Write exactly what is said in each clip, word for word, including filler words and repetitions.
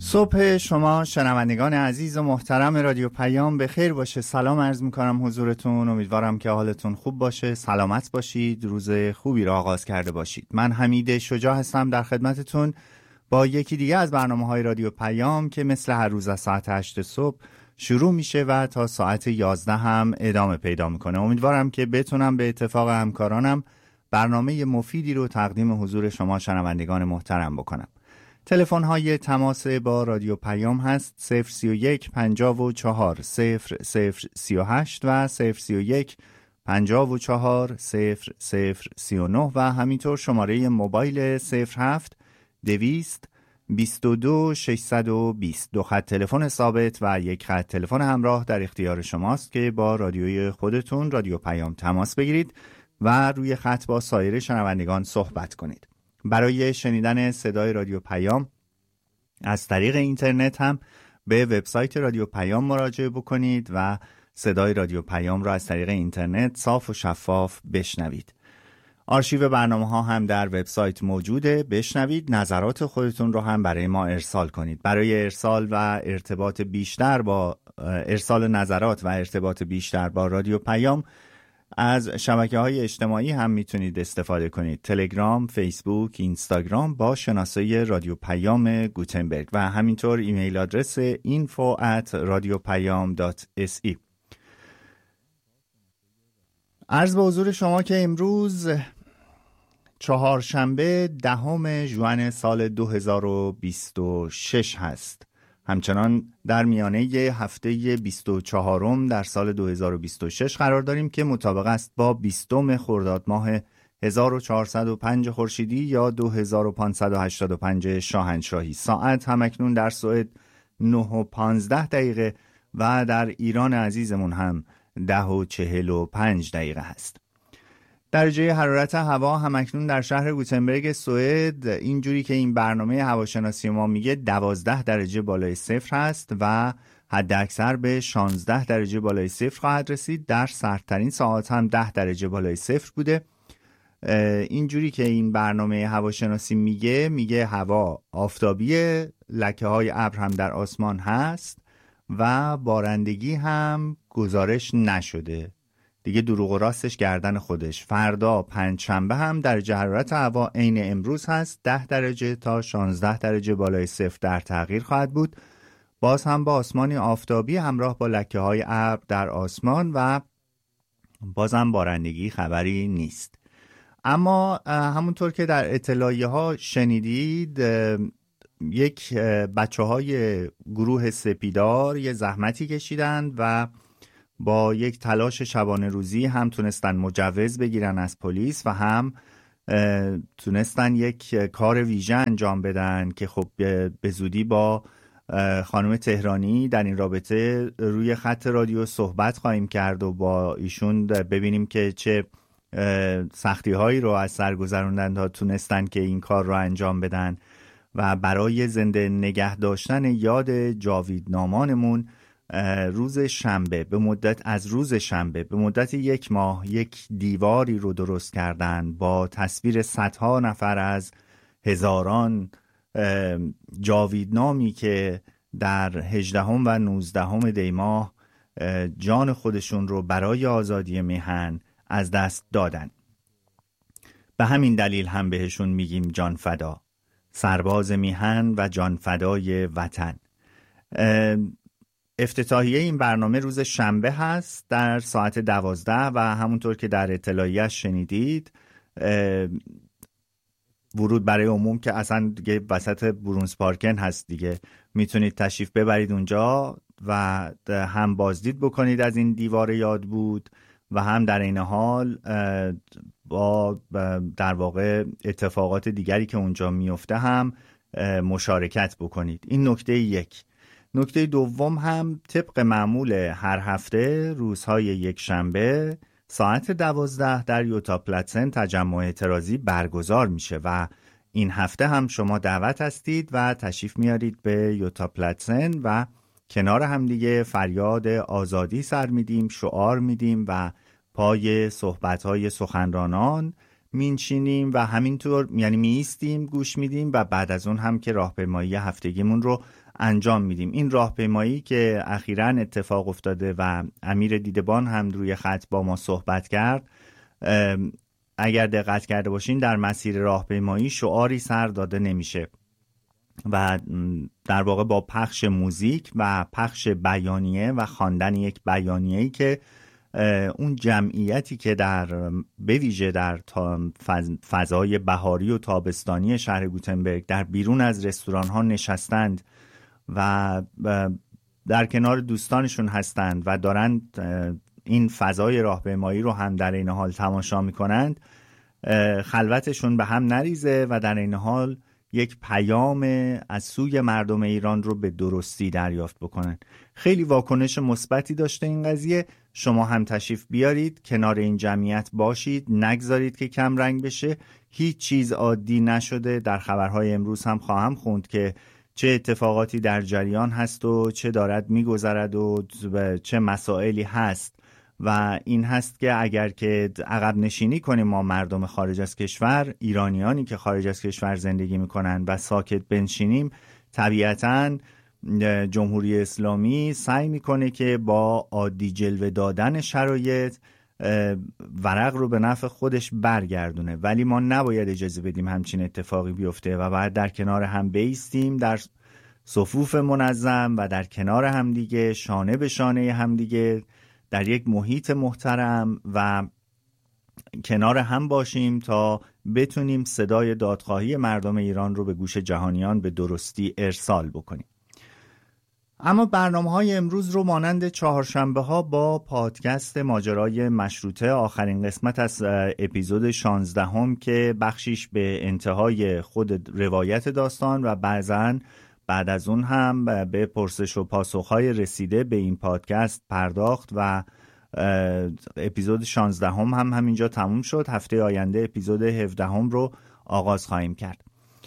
صبح شما شنوندگان عزیز و محترم رادیو پیام به خیر باشه. سلام عرض میکنم حضورتون. امیدوارم که حالتون خوب باشه، سلامت باشید، روز خوبی را آغاز کرده باشید. من حمید شجاع هستم در خدمتتون با یکی دیگه از برنامه‌های رادیو پیام که مثل هر روز از ساعت هشت صبح شروع میشه و تا ساعت یازده هم ادامه پیدا میکنه. امیدوارم که بتونم به اتفاق همکارانم برنامه مفیدی رو تقدیم حضور شما شنوندگان محترم بکنم. تلفن های تماس با رادیو پیام هست صفر سی و یک پنجاه و چهار صفر صفر سی و هشت و صفر سی و یک پنجاه و چهار صفر صفر سی و نه و همینطور شماره موبایل صفر هفت دویست بیست و دو ششصد و بیست. دو خط تلفن ثابت و یک خط تلفن همراه در اختیار شماست که با رادیوی خودتون رادیو پیام تماس بگیرید و روی خط با سایر شنوندگان صحبت کنید. برای شنیدن صدای رادیو پیام از طریق اینترنت هم به وبسایت رادیو پیام مراجعه بکنید و صدای رادیو پیام را از طریق اینترنت صاف و شفاف بشنوید. آرشیو برنامه ها هم در وبسایت موجوده، بشنوید. نظرات خودتون رو هم برای ما ارسال کنید. برای ارسال و ارتباط بیشتر با ارسال نظرات و ارتباط بیشتر با رادیو پیام از شبکه‌های اجتماعی هم میتونید استفاده کنید. تلگرام، فیسبوک، اینستاگرام با شناسه رادیو پیام گوتنبرگ و همینطور ایمیل آدرس اینفو ات رادیو پیام دات اس ای. عرض به حضور شما که امروز چهارشنبه دهم ژوئن سال دو هزار و بیست و شش هست. همچنان در میانه هفته بیست و چهارم در سال دو هزار و بیست و شش قرار داریم که مطابق است با بیستم خرداد ماه هزار و چهارصد و پنج خورشیدی یا دو هزار و پانصد و هشتاد و پنج شاهنشاهی. ساعت همکنون در سوئد نه و پانزده دقیقه و در ایران عزیزمون هم ده و چهل و پنج دقیقه هست. درجه حرارت هوا همکنون در شهر گوتنبرگ سوئد اینجوری که این برنامه هواشناسی ما میگه دوازده درجه بالای صفر هست و حد اکثر به شانزده درجه بالای صفر خواهد رسید. در سردترین ساعات هم ده درجه بالای صفر بوده. اینجوری که این برنامه هواشناسی میگه میگه هوا آفتابیه، لکه های ابر هم در آسمان هست و بارندگی هم گزارش نشده. دیگه دروغ و راستش گردن خودش. فردا پنجشنبه هم درجه حرارت هوا عین امروز هست، ده درجه تا شانزده درجه بالای صفر در تغییر خواهد بود. باز هم با آسمانی آفتابی همراه با لکه های ابر در آسمان و بازم بارندگی خبری نیست. اما همونطور که در اطلاعیه ها شنیدید، یک بچه های گروه سپیدار یه زحمتی کشیدند و با یک تلاش شبانه روزی هم تونستن مجوز بگیرن از پلیس و هم تونستن یک کار ویژه انجام بدن که خب به زودی با خانم تهرانی در این رابطه روی خط رادیو صحبت خواهیم کرد و با ایشون ببینیم که چه سختی هایی رو از سر گذروندن تا تونستن که این کار رو انجام بدن و برای زنده نگه داشتن یاد جاویدنامانمون روز شنبه به مدت از روز شنبه به مدت یک ماه یک دیواری رو درست کردن با تصویر صدها نفر از هزاران جاویدنامی که در هجدهم و نوزدهم دی ماه جان خودشون رو برای آزادی میهن از دست دادن. به همین دلیل هم بهشون میگیم جان فدا، سرباز میهن و جان فدای وطن. افتتاحیه این برنامه روز شنبه هست در ساعت دوازده و همونطور که در اطلاعیه شنیدید ورود برای عموم که اصلا دیگه وسط برونز پارکن هست دیگه، میتونید تشریف ببرید اونجا و هم بازدید بکنید از این دیوار یاد بود و هم در این حال با در واقع اتفاقات دیگری که اونجا میفته هم مشارکت بکنید. این نکته یک. نکته دوم هم طبق معمول هر هفته روزهای یک شنبه ساعت دوازده در یوتا پلاتسن تجمع اعتراضی برگزار میشه و این هفته هم شما دعوت هستید و تشریف میارید به یوتا پلاتسن و کنار هم دیگه فریاد آزادی سر میدیم، شعار میدیم و پای صحبت‌های سخنرانان مینشینیم و همینطور یعنی میایستیم گوش میدیم و بعد از اون هم که راهپیمایی هفتگیمون رو انجام میدیم. این راهپیمایی که اخیراً اتفاق افتاده و امیر دیدبان هم روی خط با ما صحبت کرد، اگر دقت کرده باشین در مسیر راهپیمایی شعاری سر داده نمیشه و در واقع با پخش موزیک و پخش بیانیه و خواندن یک بیانیه‌ای که اون جمعیتی که در به ویژه در فضای بهاری و تابستانی شهر گوتنبرگ در بیرون از رستوران ها نشستند و در کنار دوستانشون هستند و دارند این فضای راهپیمایی رو هم در این حال تماشا میکنند، خلوتشون به هم نریزه و در این حال یک پیام از سوی مردم ایران رو به درستی دریافت بکنن. خیلی واکنش مثبتی داشته این قضیه. شما هم تشریف بیارید، کنار این جمعیت باشید، نگذارید که کم رنگ بشه. هیچ چیز عادی نشده. در خبرهای امروز هم خواهم خوند که چه اتفاقاتی در جریان هست و چه دارد میگذرد و چه مسائلی هست و این هست که اگر که عقب نشینی کنیم ما مردم خارج از کشور، ایرانیانی که خارج از کشور زندگی میکنن و ساکت بنشینیم، طبیعتاً جمهوری اسلامی سعی میکنه که با عادی جلوه دادن شرایط ورق رو به نفع خودش برگردونه، ولی ما نباید اجازه بدیم همچین اتفاقی بیفته و باید در کنار هم بایستیم، در صفوف منظم و در کنار هم دیگه، شانه به شانه هم دیگه، در یک محیط محترم و کنار هم باشیم تا بتونیم صدای دادخواهی مردم ایران رو به گوش جهانیان به درستی ارسال بکنیم. اما برنامه‌های امروز رو مانند چهارشنبه ها با پادکست ماجرای مشروطه، آخرین قسمت از اپیزود شانزده هم که بخشیش به انتهای خود روایت داستان و بعضاً بعد از اون هم به پرسش و پاسخ‌های رسیده به این پادکست پرداخت و اپیزود شانزده هم هم همینجا تموم شد. هفته آینده اپیزود هفده هم رو آغاز خواهیم کرد.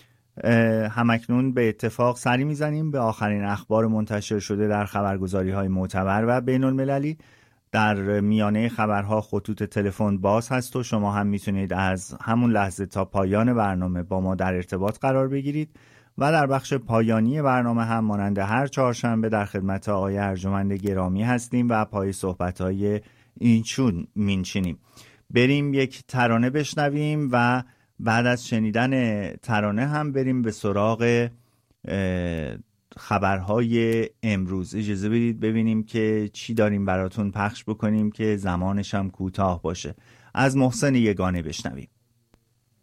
همکنون به اتفاق سری میزنیم به آخرین اخبار منتشر شده در خبرگزاری‌های معتبر و بین المللی. در میانه خبرها خطوط تلفن باز هست و شما هم میتونید از همون لحظه تا پایان برنامه با ما در ارتباط قرار بگیرید و در بخش پایانی برنامه هم مانند هر چهارشنبه در خدمت آقای ارجمند گرامی هستیم و پای صحبت‌های اینچون مینشینیم. بریم یک ترانه بشنویم و بعد از شنیدن ترانه هم بریم به سراغ خبرهای امروز. اجازه بدید ببینیم که چی داریم براتون پخش بکنیم که زمانش هم کوتاه باشه. از محسن یگانه بشنویم.